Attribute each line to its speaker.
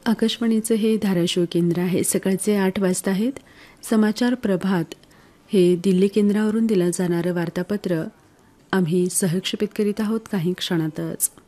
Speaker 1: आकाशवाणीचं हे धाराशिव केंद्र आहे. सकाळचे 8 वाजता आहेत. समाचार प्रभात हे दिल्ली केंद्रावरून दिलं जाणारं वार्तापत्र आम्ही सहक्षेपित करीत आहोत काही क्षणातच.